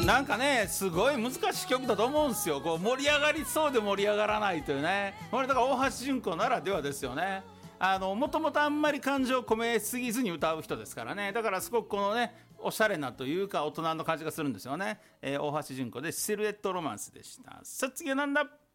なんかねすごい難しい曲だと思うんですよ。こう盛り上がりそうで盛り上がらないというね、これだから大橋純子ならではですよね。もともとあんまり感情を込めすぎずに歌う人ですからね。だからすごくこのねおしゃれなというか大人の感じがするんですよね。大橋純子でシルエットロマンスでした。さあ次はなんだ。